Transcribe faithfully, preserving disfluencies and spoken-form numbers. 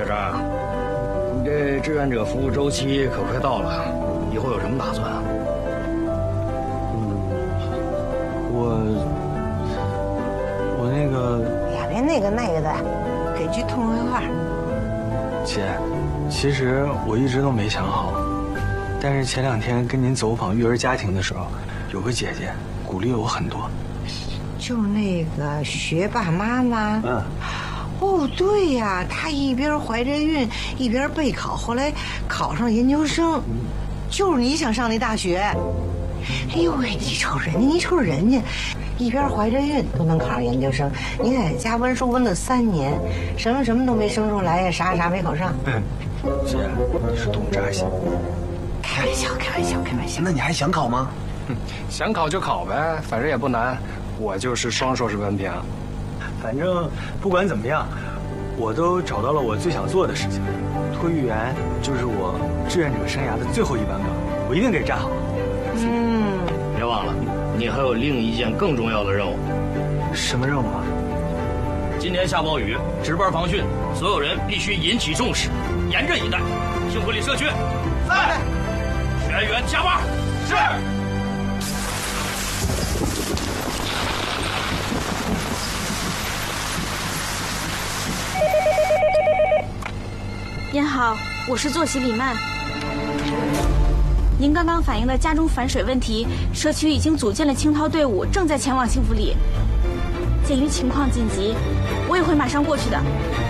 张，你这志愿者服务周期可快到了，以后有什么打算啊？ 嗯，我我那个…… 哎呀，别那个那个的，给句痛快话。 姐，其实我一直都没想好，但是前两天跟您走访育儿家庭的时候，有个姐姐鼓励了我很多。 就那个学霸妈妈。 嗯。 哦，对呀，她一边怀着孕一边备考，后来考上研究生，就是你想上那大学。哎呦喂，你瞅人家，你瞅人家，一边怀着孕都能考上研究生，你在家温书温了三年，什么什么都没生出来呀，啥啥没考上。 嗯，姐，你是懂扎心。 开玩笑，开玩笑，开玩笑。 那你还想考吗？ 想考就考呗，反正也不难，我就是双硕士文凭。 反正不管怎么样，我都找到了我最想做的事情。托育员就是我志愿者生涯的最后一班岗，我一定给扎好。 嗯， 别忘了，你还有另一件更重要的任务。 什么任务啊？ 今天下暴雨，值班防汛，所有人必须引起重视，严阵以待。幸福里社区，在，全员加班。是。 您好，我是作息李曼。您刚刚反映了家中反水问题，社区已经组建了清涛队伍，正在前往幸福里。鉴于情况紧急，我也会马上过去的。